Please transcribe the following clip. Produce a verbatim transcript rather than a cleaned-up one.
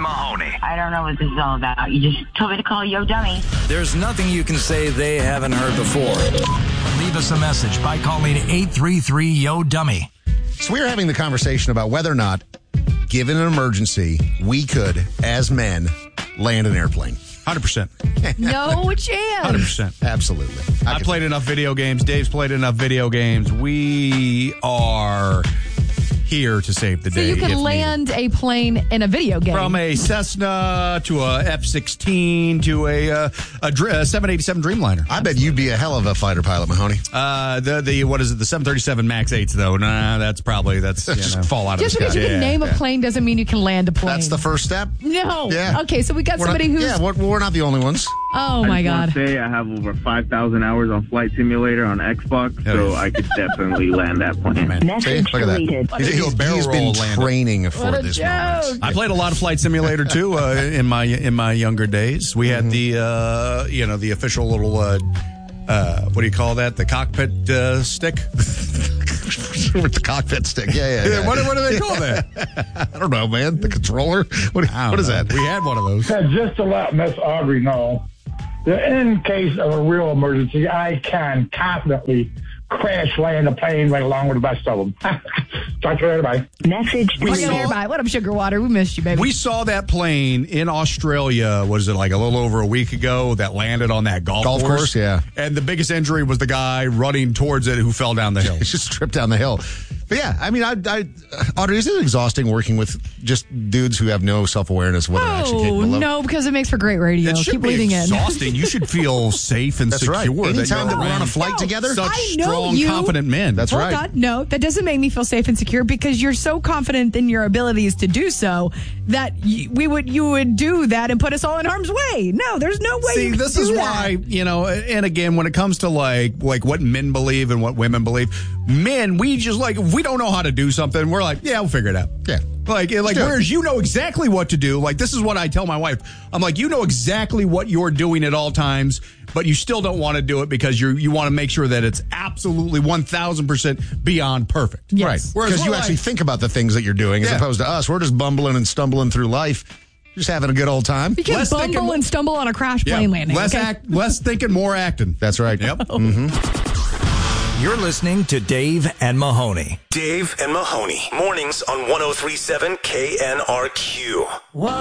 Mahoney. I don't know what this is all about. You just told me to call Yo Dummy. There's nothing you can say they haven't heard before. Leave us a message by calling eight three three, Y O, Dummy. So we were having the conversation about whether or not, given an emergency, we could, as men, land an airplane. one hundred percent. No chance. one hundred percent. Absolutely. I, I played enough video games. Dave's played enough video games. We are here to save the So day. you can if land a plane in a video game. From a Cessna to a F sixteen to a, uh, a, Dr- a seven eighty-seven Dreamliner. I bet you'd be a hell of a fighter pilot, Mahoney. Uh, the the what is it? The seven thirty-seven Max eights though. Nah, that's probably that's you Just know, fall out Just of the because sky. you can Yeah, name a yeah. plane doesn't mean you can land a plane. That's the first step. No. Yeah. Okay, so we got We're somebody not, who's... Yeah, we're, we're not the only ones. Oh, my I just God. want to say I have over five thousand hours on Flight Simulator on Xbox, so yeah. I could definitely land that plane. Man. See? Message Look at that. deleted. He's- he'll He's, barrel he's roll been land it. training for What a this joke. moment. I played a lot of Flight Simulator too uh, in my in my younger days. We Mm-hmm. had the uh, you know the official little uh, uh, what do you call that? The cockpit uh, stick. With the cockpit stick. Yeah, yeah, yeah. what, what do they call that? I don't know, man. The controller? What, I don't what is know. that? We had one of those. And just to let Miss Audrey know that in case of a real emergency, I can confidently crash land a plane right along with the rest of them. Talk to you later, bye. Message We Look deleted. at everybody. What up, Sugar Water? We missed you, baby. We saw that plane in Australia, what is it, like a little over a week ago, that landed on that golf, Golf course, yeah. And the biggest injury was the guy running towards it who fell down the hill. It's just tripped down the hill. But yeah, I mean, I, I, Audrey, is it exhausting working with just dudes who have no self-awareness of what they're actually Oh, capable of? no, because it makes for great radio. It should Keep be leading in. exhausting. You should feel safe and That's secure. right. that Anytime you're that we're on a around flight No. together, such I know strong, you. confident men. That's Hold right. on. No, that doesn't make me feel safe and secure because you're so confident in your abilities to do so that y- we would you would do that and put us all in harm's way. No, there's no way. See, you could this do is that. why, you know, and again, when it comes to like like what men believe and what women believe, men, we just like, if we don't know how to do something, we're like, yeah, we'll figure it out. Yeah. Like, like do it. whereas you know exactly what to do. Like, this is what I tell my wife. I'm like, you know exactly what you're doing at all times, but you still don't want to do it because you you want to make sure that it's absolutely one thousand percent beyond perfect. Yes. Right. Whereas Because you we're actually like- think about the things that you're doing as Yeah. opposed to us. We're just bumbling and stumbling through life, just having a good old time. You can Less bumble thinking- and stumble on a crash Yeah. plane landing. Less okay? act, less thinking, more acting. That's right. Yep. You're listening to Dave and Mahoney. Dave and Mahoney. Mornings on one oh three point seven K N R Q.